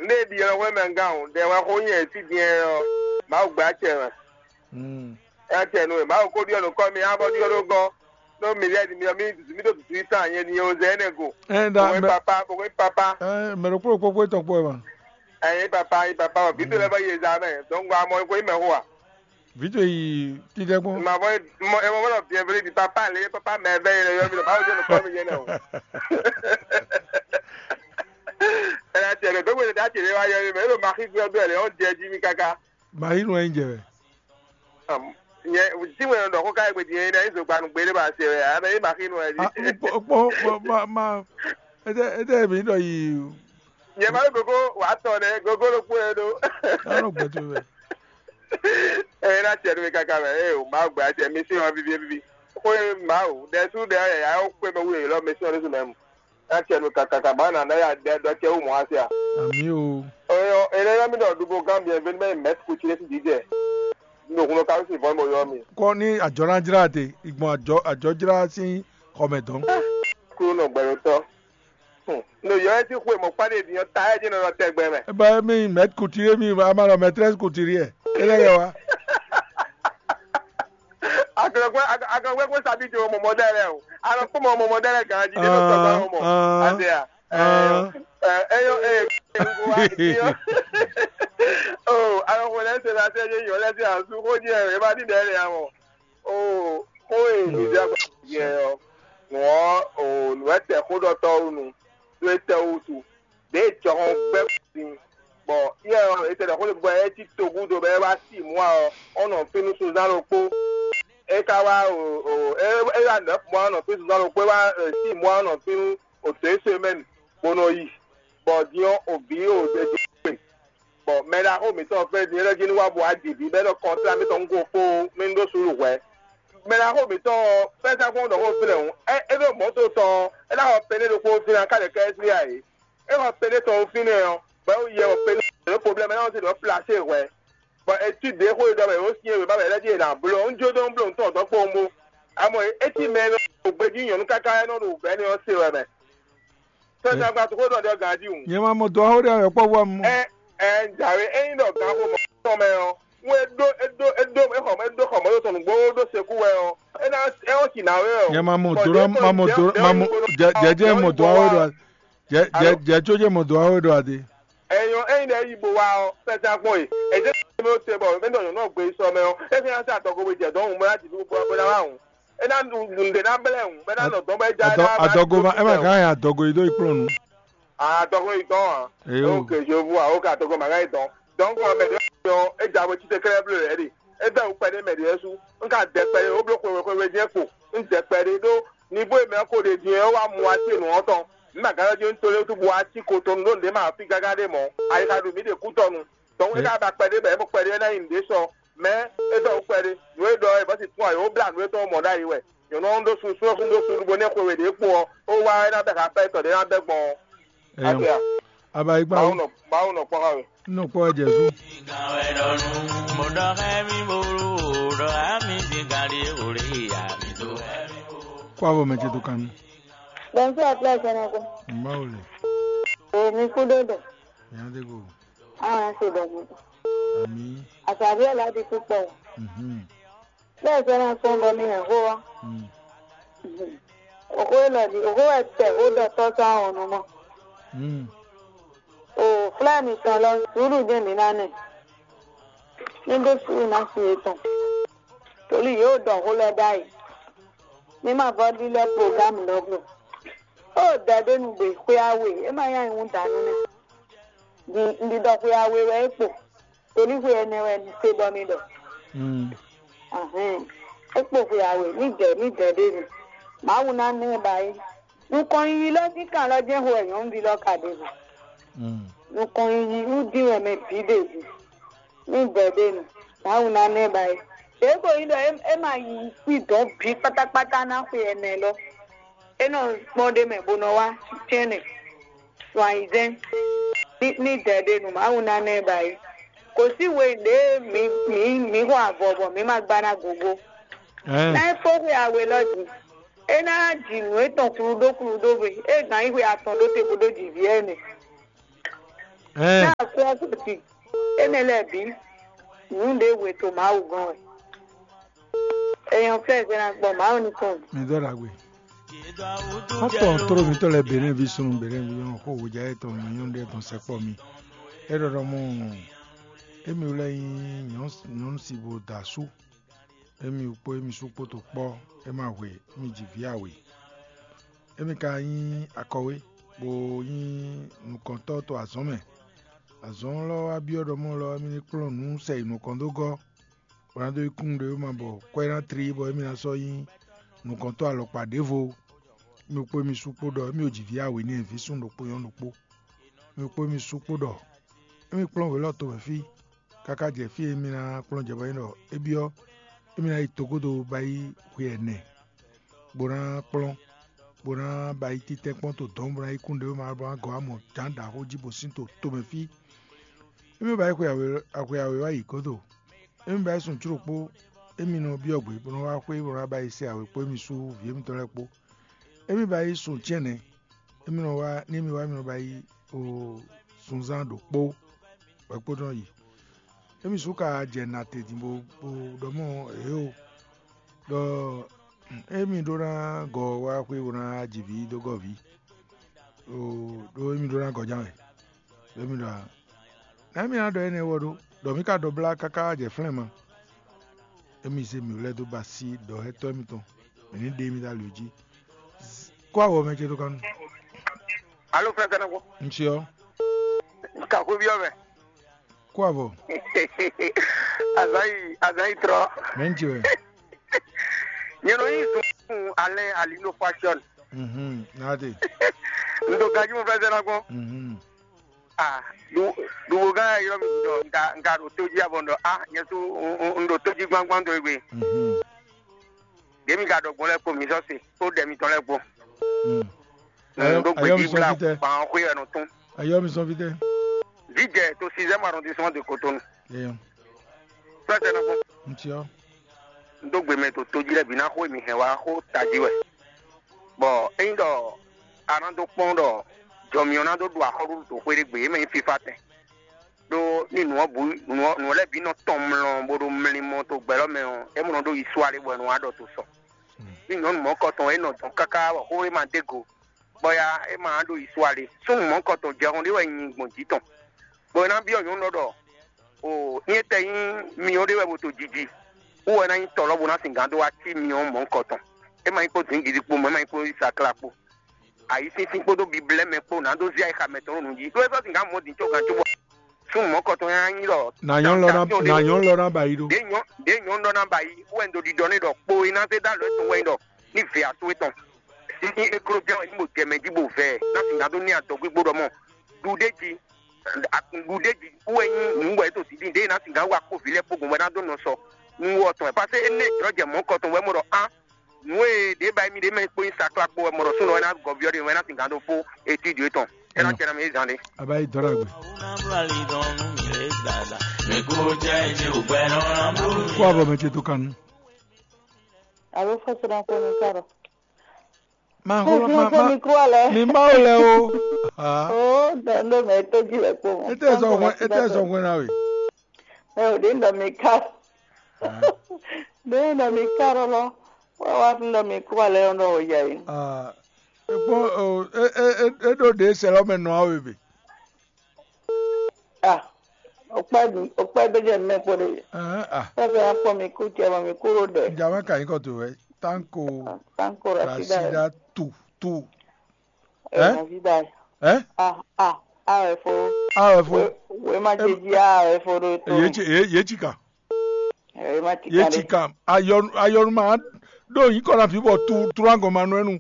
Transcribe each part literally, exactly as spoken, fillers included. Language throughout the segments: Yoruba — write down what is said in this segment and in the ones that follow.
ne bi yo we men gan de wa ko yen ti di en ma gba che Mm. e che no ma ko di o ko mi abo di o go no mi le di mi mi mi do tu ta yen ni o ze ne go Eh da we papa we papa eh me ro ko ko ko to po ma. eh papa i papa bi to le ba ye za me don gwa mo ko me ho a Video yi ti de ko. ma boy mo e mo lo bi e di papa le papa me be le yo mi do ba o je no ko mi yen o era che le do we da che le wa yo me lo ma ki gbe be le o je ji mi kaka Ma yi no enje. um ye ti we ndo ko kai gbe di na izo gba nu gbe le ba se re a na ma ki nu e Ah po ma ma ede ede mi do yi. ye ma gogo wa to ne gogo lo ku e do I no gbe to be. era che le kaka be e o ma gba che mi si o bibi bibi ko ma o de su de ya o pe me we lo mi si o le su mem a che le kaka ka ba na na ya de do che o mo asia Ami o. o ele la mi do du bo gambia ben me met ku chi le si dije no ko ka si bo mo yo mi Ko ni àjọ Nigeria te igbon àjọ àjọ jira si Kometon. ku no gbe to no yo ti ku mo pade di ta e je no te gbe me E ba mi met kutire mi ma ma maîtresse kutire. Ele wa. akọ̀wé akọ̀wé kó sábì tí ọmọ ọmọdé rẹ o àwọn fún ọmọ ọmọdé rẹ kan jí nínú ọgbà ọmọ àti à ẹyọ ẹyọ wa ìdíyọ o àwọn ọmọ lẹ́sẹ̀ láti ẹyẹ yọ lẹ́sẹ̀ àṣù kó jí ẹ̀rẹ̀ bá dídẹ̀ ẹ̀rẹ̀ àwọn o kó èyí ìdí àgbà yẹ ọ wọ́n ò lùwẹ́tẹ̀ kó dọ̀tọ̀ ọ̀nù lùwẹ́tẹ̀ òtù bẹ́ẹ̀ jọ gbẹ́ sí bọ̀ yẹ ọ ètò ẹ̀kọ́ lè gbọ́ ẹ ti tó gúdò bẹ́ẹ̀ bá sì mú ọ ọ̀nà fínú sùdánù pọ̀. Ekawa o o e ya na mo na pe so pe wa si mo na pe o te se men bono yi bo dio obi o de pe bo me da o mi to pe ni re ni wa bo adi bi be lo kontra mi to ngo fo mi ndo suru we me da o mi to pe sa ko ndo o fi le un e e do mo to to e la o pe le ko fi na ka le ke si ai e o pe le to fi ne o ba o ye o pe le problème na o ti do placer we but eti de ko do be o si e ba be le di na blo njo do blo to to po mo amo eti me no ogbeji yan kaka no do be ni o se we me so na gba to ko do de ga di un Ye ma mo do ahori ayo po wa mu. eh eh jare eyin do ga ko mo to me o we do edo edo e ho me do ko mo to nu gbo do se ku we o e na e o ki na we o Ye ma mo do ma mo do ma mo je je mo do ahori je je je choje mo do ahori ade. Eyan eyin de yibo wa o se ta po e e je mi o te bo me do yan na gbe so me o e fi an sa to ko we je do hun mo lati du bo bo la wa hun e na nde na bele hun me na no do be ja na Adogo ma e ma kan adogo ido ipronu. ah dogo idan o ke je bu a o ka dogo ma ga idan don ko me de yo e ja we ti te kere blu re ri e da u pede me de yesu nka de pe o blo ko we we je ko nje pede do ni bo me ko de di e wa mu ati nu oton ma ga je ntole tu bu ati ko to no de ma fi gaga de mo ai ka du mi de ku tonu don we ka ba pede be mo pede na in de so me e do pede we do e ba ti tun ayo bla we to mo da yi we yo no ndo su su ndo su bo ne ko we de po o wa na be ka pe to de na be gbon ati a Aba igba ba uno ba uno po ha we no po Jesu. Mo do mi mo do ami bi gari ori ya mi do. Kwa bo me je to kan. Don't say apply Senegal. Mbaule. Oh, mi kudodo. Ya de go. Ah, se do. Ami. Asabi ala di púpọ̀. Mhm. Le se na so lo mi en ho. Mhm. Oko lo di, oko e te o do to sa onu mo. Mhm. O flani kan lo suru de mi na ne. Ni do suru na si etan. Torí yóò dán kó lọ dai. Ni ma bo di le program lo gbo. O dade nu be pe awe, e ma ya ihun danu ne. Di ndi do pe awe we epo. Torí pe ene we ni se do mi do. Mhm. Ahun. Epo pe awe ni je ni dade ni. Ma wu na ne bai. Nǹkan yi lo ti kan lo je ho eyan bi lo kade bo. Mhm. Nǹkan yi u di we me bi de bi. Ni dade ni. Ma wu na ne bai. E ko yi do e ma yi pi do bi pátápátá na pe ene lo. Eno mode me bono wa tiene. Wa izen. Ni ni dade nu ma wu na ne bai. Kò sí we le mi mi mi wa bobo mi ma gba na gogo. Eh. Na fo we awe lodi. E na ji nu e ton kuru do kuru do we. E gan iwe aton do te bodo ji bi ene. Eh. Na so so enele bi. Nde we to ma ugon. Eyan fe se na gbo ma oni kon. Mi dora gbe. Ato toro mi to le bere vi sunu bere mi yo ko wo ja eto mi yon de ton se po mi. E do do mo emi o le yin yon yon si bo da su. Emi o po emi su po to po e ma we mi ji vi awe. Emi ka yin akowe bo yin nu kon to to azon me. Azon lo abiodo mo lo mi ni klon nu se inu kon do go. Brando ikunde o ma bo kwera tri bo emi na so yin nu kon to alo pade vo. Mi o po mi su po do mi o ji vi awe ni envi sun do po yon do po. Mi o po mi su po do. Emi klon we lo to me fi kaka je fi emi na klon je bo yin do ebio emi na itogodo bai we ene. Bona klon bona bai ti te pon to don bra ikunde o ma bo go amo janda ho jibo sinto to me fi. Emi bai ko yawe akwe yawe wa ikodo. Emi bai sun churopo emi no bi ogbe bona wa kwe bona bai se awe po emi su vi emi to lepo. Emi bai sun chene emi no wa ni emi wa mi no bai o sunzan do po wa po don yi. Emi su ka je na te dimbo do mo e o do emi do na go wa kwe bona jivi do go vi. O do emi do na go jan e. Emi do na mi na do ene wodo do mi ka do bla kaka je flema. Emi se mi le do basi do heto emi ton. Eni de mi da luji. Kwa wo me je do kan. Allo frère na ko. Nchio. Ka ko bi o be. Kwa wo. Azai azai tro. Menjiwe. Nyeno yi so ale alino fashion. Mhm. Nade. Ndo gaji mo frère na ko. Mhm. Ah, du du ga yo mi do nga nga ro toji abondo ah nyesu ndo toji gbangban do egbe. Mhm. Demi ga do gbon le po mi so se to de mi ton le po. Mhm. Ndo gbe di bla pa ko enu tun. Ayo mi son vite. Vige to sixième arrondissement de Cotonou. Yeah. Frère na ko. Nchio. Ndo gbe me to toji le bi na ko mi he wa ko taji we. Bo endo anando pondo jomiona do do ahoru to kwere gbe me fifa te do ni no bu no no le bi no tomlo bodo mlimo to gbelo me o e mo do isuare bo no ado to so ni no mo ko ton e no ton kaka ho e ma dego boya e ma do isuare so mo ko to je hon de we yin gbon jiton bo na bi oyun no do o ni te yin mi o de we bo to jiji o na yin tolo bo na singando wa ti mi o mo ko ton e ma ko tin gidi po mo ma ko isakla po ayi si fi kpodo bible me po na do zia ka metoro nji do eso singa mo din choga chubo sun mo ko to yan lo Na yon lo na na yon lo na ba ido. de yon de yon do na ba yi wendo di do ni do po ina te da lo to wendo ni fe asueton si ni e kro bi mo ke me jibo fe na singa do ni ato gbigbodo mo du deji du deji wen nwe to si din de na singa wa ko file pogun we na do no so nwo to e pa se ene joje mo ko to we mo do ah we de by me de me po insakla po mo so no na go biori we na tingando fo eti du eton e na kera me zande Abai doragwe. Kwa wo me je do kan. Allo frère na ko mi karo. Ma ho ma ma mi cruale. mi ma o le o. Ah. Oh, ndo me toji le po. Ete so won ete so won na we. Eh, de ndo mi karo. Ah. De ndo mi karo lo. Wa ndo mi cruale ndo o yai. Ah. Epo e e e do de se lo me no awe be. Ah. Opa du opa be je me po de. Ah ah. Sa be apo mi ku che ma mi kuro de. Jama ka yin ko to we. Tanko Tanko Rashida. Rashida tu tu. Eh? Rashida. Eh? Ah ah. Ah fo. Ah fo. We ma je ji ah fo do to. Ye chi ye chika. Eh ma ti Ye chika. Ayon ayon ma do yin ko na fi bo tu turango manu enu.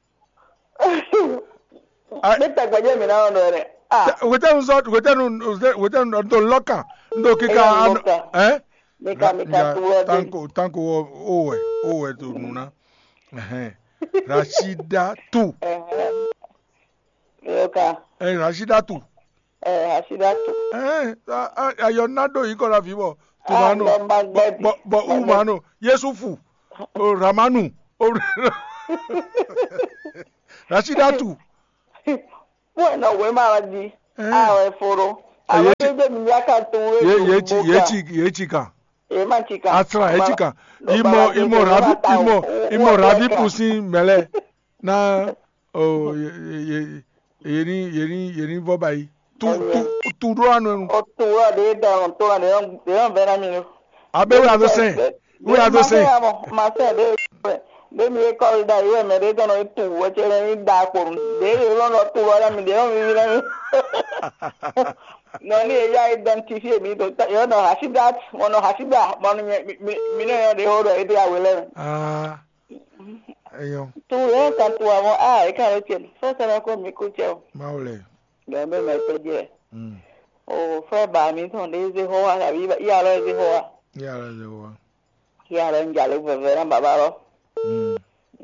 Beta gbaje mi na ono re. Ah. Wete nso wete nu wete ndo loka ndo kika eh? Mika mika tuwo. Tanko tanko owe owe to nuna. Eh. Rashida tu. Eh. Yoka. Eh Rashida tu. Eh Rashida tu. Eh ayon nado yin ko na fi bo tumano. Bo bo umano Yesufu. O Ramanu. Rashida tu. Bueno, we mara di. Ah, foro. àwọn tó gbé mi yáka tó ń wé ye yechi yechi yechi kan e ma chika atra yechi kan imo imo rabi imo imo rabi pusi mele na o ye yeri yeri yeri vo bayi tu tu tu do anu o tu wa de da on to ane on de on vera mi abe we ado sen we ado sen ma se de de mi ko da iwe me de to no tu wo chere ni da ko de lo no tu wa mi de on mi mi no ni ya identify mi to yo no hasidat mo no hasida mo no mi no de ho do e de awele ah eyo tu e ka tu àwọn ah e ka lo che so se na ko mi ku che o maule de me me pe je mm o fe ba mi to de ze ho wa bi ya lo ze ho wa ya la de wa ya lo nja le fe fe na baba lo mm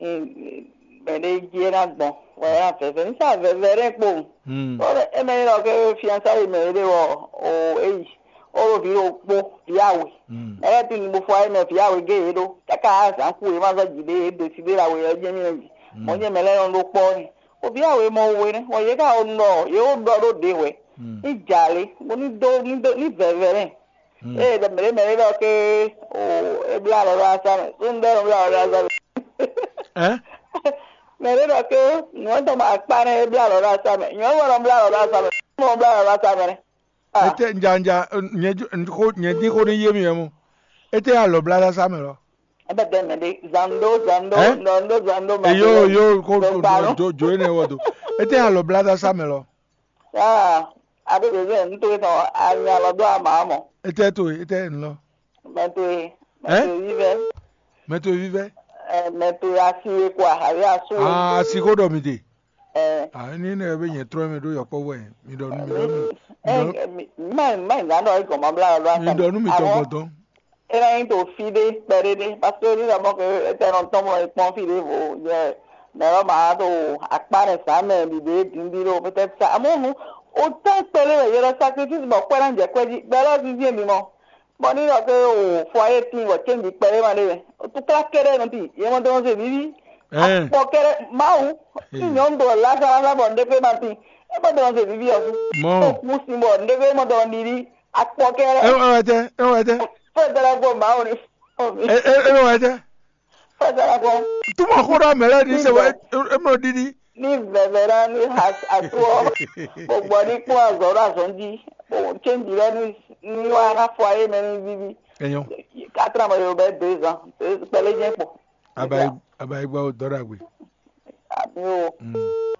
be de je na gbon wa ya fe fe sa fe fe re po mm o e me lo ke fiança me de wo o e o ro bi o po yawe mm e ti ni mo fo ai me yawe ge do kaka sa ku e ma so jide do ti de la we je mi ni mo je me le on lo po ni o bi yawe mo we ni o ye ka o no ye o do do de we ni jale mo ni do ni do ni vevere e de me me lo ke o e bla lo ra sa me un de lo ra sa eh me le lo ke no to ma pa ne bla lo ra sa me yo lo bla lo ra sa me mo bla lo ra sa me ete njanja nye ko nye di ko ni yemi yemu ete ya lo blada samelo ebe de me de zando zando zando zando ma yo yo ko do jo ne wodo ete ya lo blada samelo ah abi de ze nto to anya lo do ama mo ete to ete nlo meto meto vive meto vive eh meto asi kwa abi asu ah si ko do mi de eh ah ni na be yen tro mi do yo po we mi do mi do eh mai mai na do ko ma bla bla mi do mi to bodo era into fide perede pastori da mo ke eterno tomo e pon fide vo ye na ma do akpare sa me bi de dindiro peut-être ça amonu autant pele ye la sacrifice mo kwara nje kweji bela si je mi mo bo ni ro ke o foye tin wo change pele ma de tu kla kere no ti ye mo do se bibi eh po kere mau ti nyon do la sa la bon de pe ma ti e bo do se bibi o mo musi mo de pe mo do ndiri akpo kere e o ete e o ete federa go mau ni e e o ete federa go tu mo ko ra mele ni se e mo didi ni vevera ni has atuo gbogbo ni po azoro azonji o change re ni ni wa ra fo aye me ni bibi eyan katra mo yo be deux ans pele je po abai abai gba o dora gbe abi o